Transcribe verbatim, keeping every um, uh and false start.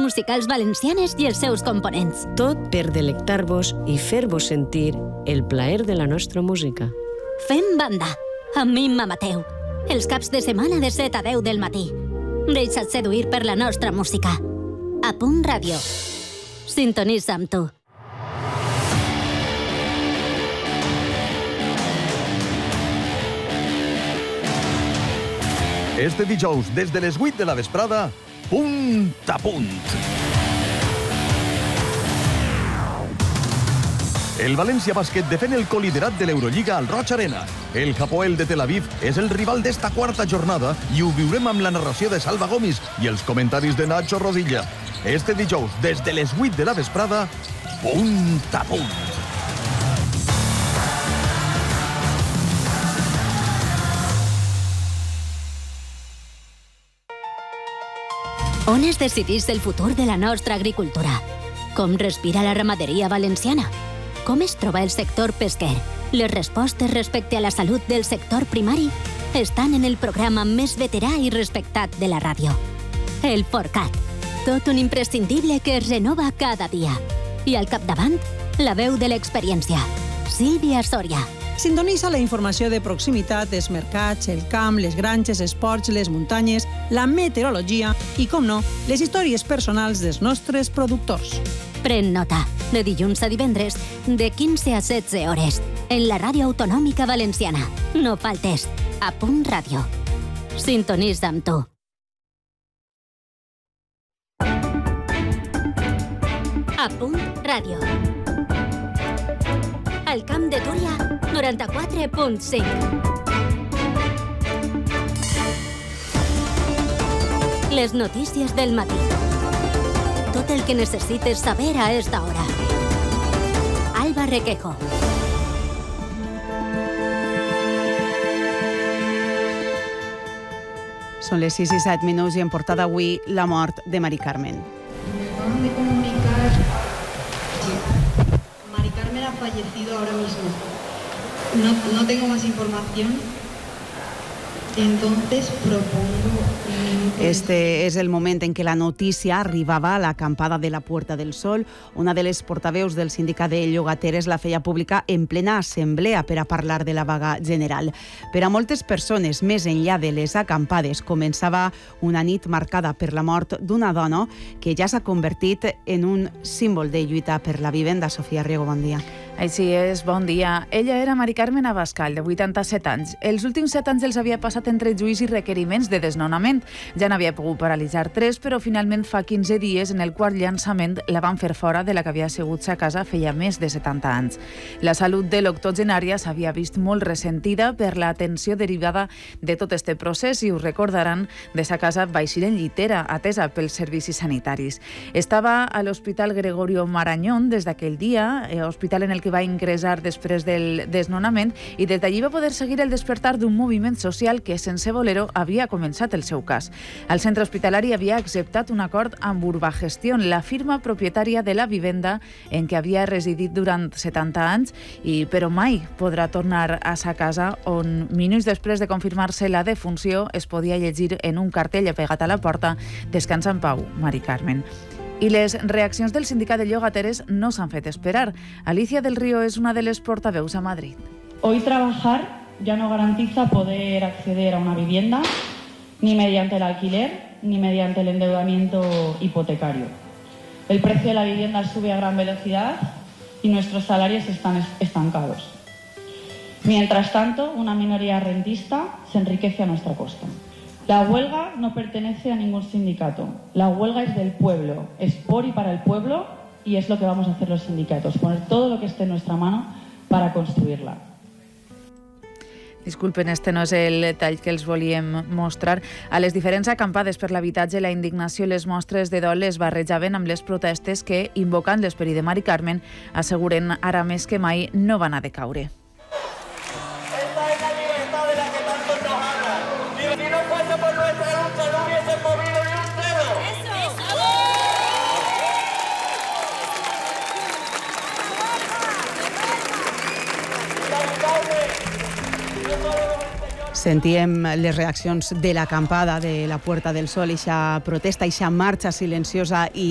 musicals valencianes i els seus components. Tot per delectar-vos i fer-vos sentir el plaer de la nostra música. Fem banda, amb Imma Mateu, els caps de setmana de set a deu del matí. Deixa't seduir per la nostra música. A Punt Ràdio. Sintonitza amb tu. Este dijous, des de les vuit de la vesprada, Punt a Punt. El València Bàsquet defèn el coliderat de l'Eurolliga al Roig Arena. El Hapoel de Tel Aviv és el rival d'esta quarta jornada i ho viurem amb la narració de Salva Gomis i els comentaris de Nacho Rodilla. Este dijous, des de les vuit de la vesprada, Punt a Punt. On es decidís el futur de la nostra agricultura? Com respira la ramaderia valenciana? Com es troba el sector pesquer? Les respostes respecte a la salut del sector primari estan en el programa més veterà i respectat de la ràdio. El Forcat. Tot un imprescindible que es renova cada dia. I al capdavant, la veu de l'experiència. Sílvia Soria. Sintonitza la informació de proximitat dels mercats, el camp, les granges, esports, les muntanyes, la meteorologia i, com no, les històries personals dels nostres productors. Pren nota, de dilluns a divendres, de quinze a setze hores, en la ràdio autonòmica valenciana. No faltes, a Punt Ràdio. Sintonitza amb tu. A Punt Ràdio. Al Camp de Túria, noranta-quatre punt cinc. Les notícies del matí. Tot el que necessites saber a esta hora. Alba Requejo. Són les sis i set minuts i en portada avui la mort de Mari Carmen. Ha fallecido ahora mismo. No, no tengo más información. Entonces propongo... Este és el moment en què la notícia arribava a l'acampada de la Puerta del Sol. Una de les portaveus del sindicat de llogateres la feia pública en plena assemblea per a parlar de la vaga general. Per a moltes persones, més enllà de les acampades, començava una nit marcada per la mort d'una dona que ja s'ha convertit en un símbol de lluita per la vivenda. Sofia Riego, bon dia. Així és, bon dia. Ella era Mari Carmen Abascal, de vuitanta-set anys. Els últims set anys els havia passat entre juís i requeriments de desnonament. Ja n'havia pogut paralitzar tres, però finalment fa quinze dies, en el quart llançament, la van fer fora de la que havia assegut a casa feia més de setanta anys. La salut de l'octogenària s'havia vist molt resentida per la tensió derivada de tot este procés i us recordaran de sa casa vaixir en llitera, atesa pels servicis sanitaris. Estava a l'Hospital Gregorio Marañón des d'aquell dia, eh, hospital en el que va ingressar després del desnonament, i des d'allí va poder seguir el despertar d'un moviment social que, sense voler-ho, havia començat el seu cas. El centre hospitalari havia acceptat un acord amb Urbagestión, la firma propietària de la vivenda en què havia residit durant setanta anys, i però mai podrà tornar a sa casa, on minuts després de confirmar-se la defunció es podia llegir en un cartell pegat a la porta: «Descansa en pau, Mari Carmen». I les reaccions del sindicat de llogateres no s'han fet esperar. Alicia del Río és una de les portaveus a Madrid. Hoy trabajar ya no garantiza poder acceder a una vivienda ni mediante el alquiler ni mediante el endeudamiento hipotecario. El precio de la vivienda sube a gran velocidad y nuestros salarios están estancados. Mientras tanto, una minoría rentista se enriquece a nuestra costa. La huelga no pertenece a ningún sindicato. La huelga es del pueblo, es por y para el pueblo, y es lo que vamos a hacer los sindicatos, poner todo lo que esté en nuestra mano para construirla. Disculpen, este no és el tall que els volíem mostrar. A les diferents acampades per l'habitatge, la indignació i les mostres de dol es barrejaven amb les protestes que, invocant l'esperit de Mari Carmen, asseguren ara més que mai no van a decaure. Sentíem les reaccions de l'acampada de la Puerta del Sol, eixa protesta, eixa marxa silenciosa i